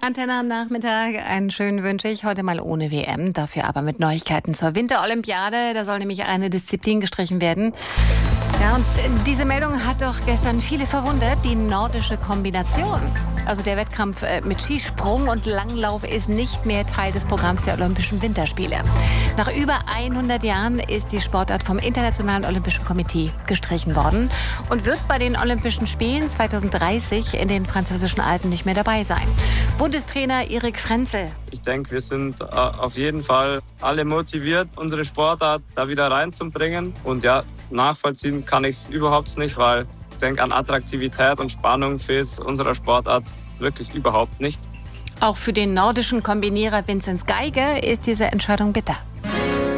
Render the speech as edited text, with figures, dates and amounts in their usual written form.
Antenne am Nachmittag, einen schönen wünsche ich. Heute mal ohne WM, dafür aber mit Neuigkeiten zur Winterolympiade. Da soll nämlich eine Disziplin gestrichen werden. Ja, und diese Meldung hat doch gestern viele verwundert. Die nordische Kombination. Also der Wettkampf mit Skisprung und Langlauf ist nicht mehr Teil des Programms der Olympischen Winterspiele. Nach über 100 Jahren ist die Sportart vom Internationalen Olympischen Komitee gestrichen worden und wird bei den Olympischen Spielen 2030 in den französischen Alpen nicht mehr dabei sein. Bundestrainer Erik Frenzel. Ich denke, wir sind auf jeden Fall alle motiviert, unsere Sportart da wieder reinzubringen. Und ja, nachvollziehen kann ich es überhaupt nicht, weil ich denke, an Attraktivität und Spannung fehlt es unserer Sportart wirklich überhaupt nicht. Auch für den nordischen Kombinierer Vinzenz Geiger ist diese Entscheidung bitter.